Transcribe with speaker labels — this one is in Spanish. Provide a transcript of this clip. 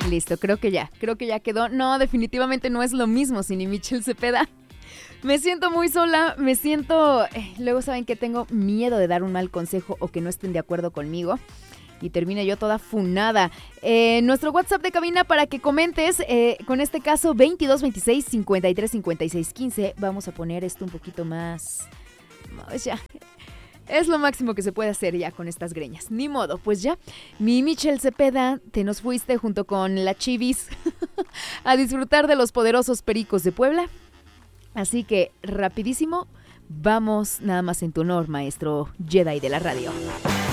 Speaker 1: Listo, creo que ya quedó. No, definitivamente no es lo mismo sin mi Michelle Cepeda. Me siento muy sola, luego saben que tengo miedo de dar un mal consejo o que no estén de acuerdo conmigo y termine yo toda funada. Nuestro WhatsApp de cabina para que comentes, con este caso 22 26 53 56 15. Vamos a poner esto un poquito más... Ya, es lo máximo que se puede hacer ya con estas greñas. Ni modo, pues ya. Mi Michelle Cepeda, te nos fuiste junto con la Chivis a disfrutar de los poderosos Pericos de Puebla. Así que, rapidísimo, vamos nada más en tu honor, maestro Jedi de la radio.